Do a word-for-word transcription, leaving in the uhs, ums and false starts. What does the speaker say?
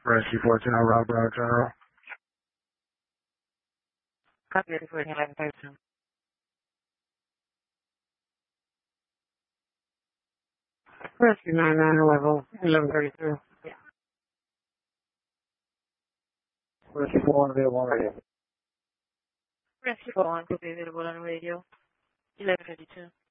Rescue fourteen, Rob Brown General. Copy fourteen eleven thirty-two. Rescue nine nine level eleven thirty-two. Yeah. Rescue four one available on radio. Rescue four one could be available on radio. eleven fifty-two.